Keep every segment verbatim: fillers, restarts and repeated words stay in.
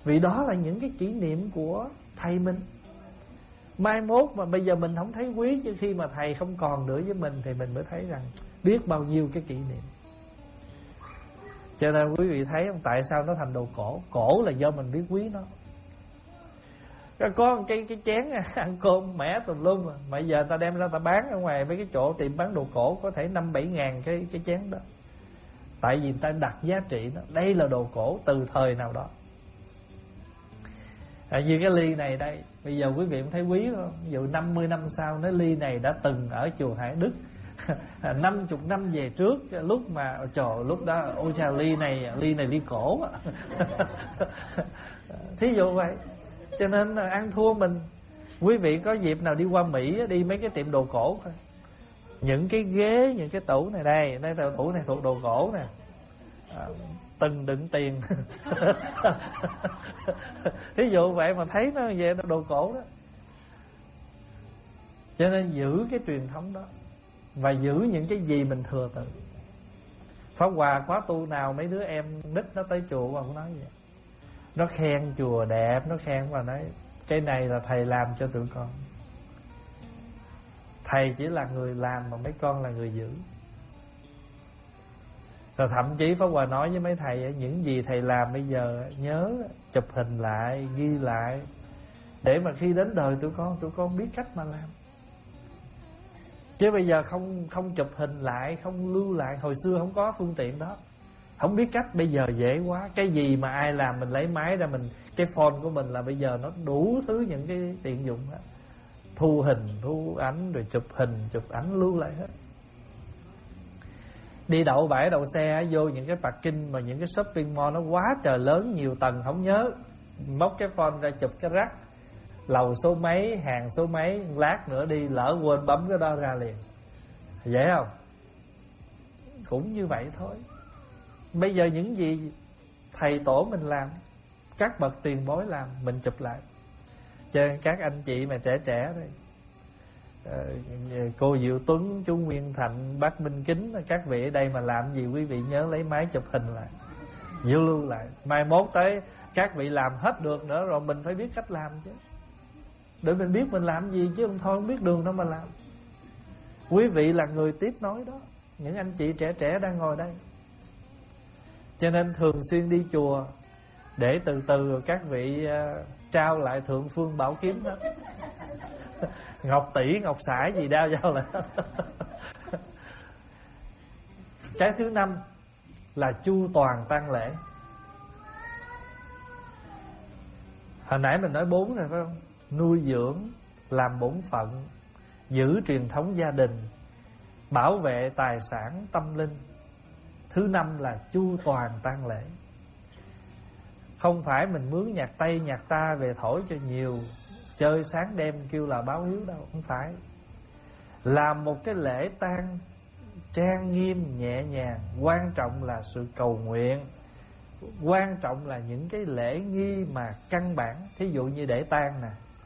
Vì đó là những cái kỷ niệm của thầy mình. Mai mốt mà bây giờ mình không thấy quý, chứ khi mà thầy không còn nữa với mình thì mình mới thấy rằng biết bao nhiêu cái kỷ niệm. Cho nên quý vị thấy không, tại sao nó thành đồ cổ? Cổ là do mình biết quý nó. Có cái cái chén ăn cơm mẻ tùm lum mà, mà giờ ta đem ra ta bán ở ngoài mấy cái chỗ tiệm bán đồ cổ có thể năm bảy ngàn cái cái chén đó. Tại vì người ta đặt giá trị đó. Đây là đồ cổ từ thời nào đó. À, như cái ly này đây, bây giờ quý vị cũng thấy quý không? Ví dụ năm mươi năm sau, cái ly này đã từng ở chùa Hải Đức năm mươi năm về trước, lúc mà trời lúc đó ôi cha, ly này ly này ly cổ thí dụ vậy. Cho nên ăn thua mình. Quý vị có dịp nào đi qua Mỹ, đi mấy cái tiệm đồ cổ thôi, những cái ghế, những cái tủ này đây, đây là tủ này thuộc đồ cổ nè, à, từng đựng tiền thí dụ vậy mà thấy nó về đồ cổ đó. Cho nên giữ cái truyền thống đó và giữ những cái gì mình thừa tự. Pháp Hòa khóa tu nào mấy đứa em nít nó tới chùa mà cũng nói vậy. Nó khen chùa đẹp, nó khen và nói cái này là thầy làm cho tụi con. Thầy chỉ là người làm mà mấy con là người giữ. Rồi thậm chí Pháp Hòa nói với mấy thầy, những gì thầy làm bây giờ nhớ chụp hình lại, ghi lại, để mà khi đến đời tụi con, tụi con biết cách mà làm. Chứ bây giờ không không chụp hình lại, không lưu lại. Hồi xưa không có phương tiện đó, không biết cách. Bây giờ dễ quá. Cái gì mà ai làm mình lấy máy ra, mình cái phone của mình là bây giờ nó đủ thứ những cái tiện dụng đó. Thu hình, thu ảnh, rồi chụp hình, chụp ảnh lưu lại hết. Đi đậu bãi đậu xe, vô những cái parking mà những cái shopping mall nó quá trời lớn, nhiều tầng không nhớ, móc cái phone ra chụp cái rắc, lầu số mấy, hàng số mấy, lát nữa đi lỡ quên bấm cái đó ra liền. Dễ không? Cũng như vậy thôi. Bây giờ những gì thầy tổ mình làm, các bậc tiền bối làm, mình chụp lại. Cho nên các anh chị mà trẻ trẻ đây, cô Diệu Tuấn, chú Nguyên Thạnh, bác Minh Kính, các vị ở đây mà làm gì quý vị nhớ lấy máy chụp hình lại, giữ lưu lại. Mai mốt tới các vị làm hết được nữa rồi mình phải biết cách làm chứ, để mình biết mình làm gì, chứ không thôi không biết đường đâu mà làm. Quý vị là người tiếp nối đó, những anh chị trẻ trẻ đang ngồi đây. Cho nên thường xuyên đi chùa, để từ từ các vị uh, trao lại thượng phương bảo kiếm đó ngọc tỷ, ngọc sải gì đao giao lại Cái thứ năm là chu toàn tang lễ. Hồi nãy mình nói bốn rồi phải không? Nuôi dưỡng, làm bổn phận, giữ truyền thống gia đình, bảo vệ tài sản tâm linh. Thứ năm là chu toàn tang lễ. Không phải mình mướn nhạc Tây nhạc ta về thổi cho nhiều, chơi sáng đêm kêu là báo hiếu đâu. Không phải. Làm một cái lễ tang trang nghiêm nhẹ nhàng. Quan trọng là sự cầu nguyện, quan trọng là những cái lễ nghi mà căn bản. Thí dụ như để tang nè,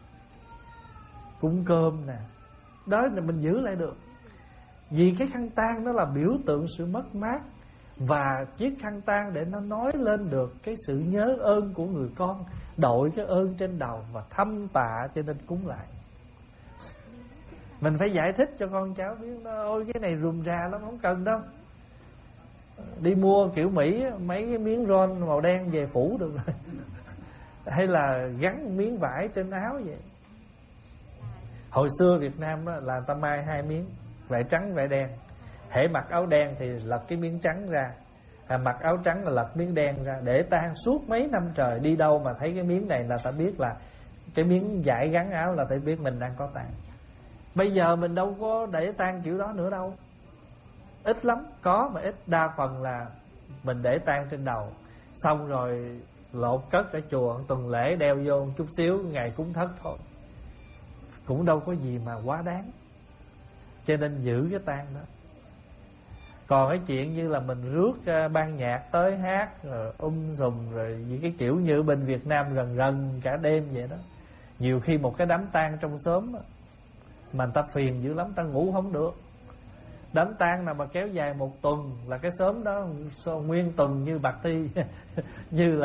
cúng cơm nè, đó là mình giữ lại được. Vì cái khăn tang nó là biểu tượng sự mất mát, và chiếc khăn tang để nó nói lên được cái sự nhớ ơn của người con, đội cái ơn trên đầu và thăm tạ, cho nên cúng lại. Mình phải giải thích cho con cháu biết nó, ôi cái này rườm rà lắm, không cần đâu. Đi mua kiểu Mỹ mấy cái miếng ron màu đen về phủ được rồi hay là gắn miếng vải trên áo vậy. Hồi xưa Việt Nam là người ta may hai miếng, vải trắng vải đen. Hễ mặc áo đen thì lật cái miếng trắng ra, à, mặc áo trắng là lật miếng đen ra, để tang suốt mấy năm trời. Đi đâu mà thấy cái miếng này là ta biết là cái miếng vải gắn áo, là ta biết mình đang có tang. Bây giờ mình đâu có để tang kiểu đó nữa đâu, ít lắm, có mà ít. Đa phần là mình để tang trên đầu, xong rồi lột cất ở chùa, tuần lễ đeo vô chút xíu, ngày cúng thất thôi, cũng đâu có gì mà quá đáng. Cho nên giữ cái tang đó. Còn cái chuyện như là mình rước uh, ban nhạc tới hát rồi um sùm rồi những cái kiểu như bên Việt Nam gần gần cả đêm vậy đó. Nhiều khi một cái đám tang trong xóm đó, mà người ta phiền dữ lắm, ta ngủ không được. Đám tang nào mà kéo dài một tuần là cái xóm đó nguyên tuần như bạc ti như là